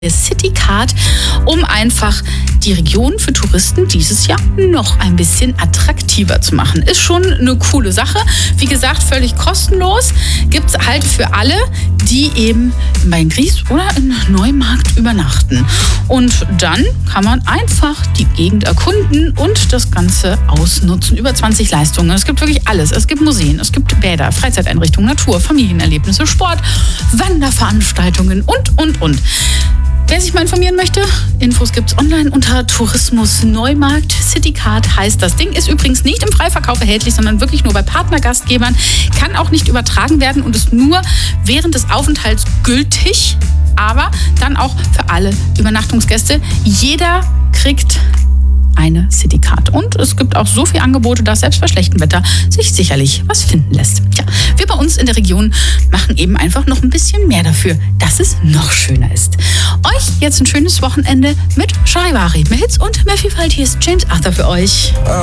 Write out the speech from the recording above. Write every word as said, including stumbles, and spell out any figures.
Citycard, um einfach die Region für Touristen dieses Jahr noch ein bisschen attraktiver zu machen. Ist schon eine coole Sache. Wie gesagt, völlig kostenlos. Gibt es halt für alle, die eben in Beingries oder in Neumarkt übernachten. Und dann kann man einfach die Gegend erkunden und das Ganze ausnutzen. Über zwanzig Leistungen. Es gibt wirklich alles. Es gibt Museen, es gibt Bäder, Freizeiteinrichtungen, Natur, Familienerlebnisse, Sport, Wanderveranstaltungen und, und, und. Wer sich mal informieren möchte, Infos gibt's online unter Tourismus Neumarkt. Citycard heißt das Ding. Ist übrigens nicht im Freiverkauf erhältlich, sondern wirklich nur bei Partnergastgebern. Kann auch nicht übertragen werden und ist nur während des Aufenthalts gültig. Aber dann auch für alle Übernachtungsgäste. Jeder kriegt eine Citycard. Und es gibt auch so viele Angebote, dass selbst bei schlechtem Wetter sich sicherlich was finden lässt. Ja, wir bei uns in der Region machen eben einfach noch ein bisschen mehr dafür, dass es noch schöner ist. Euch jetzt ein schönes Wochenende mit Charivari. Mehr Hits und mehr Vielfalt. Hier ist James Arthur für euch.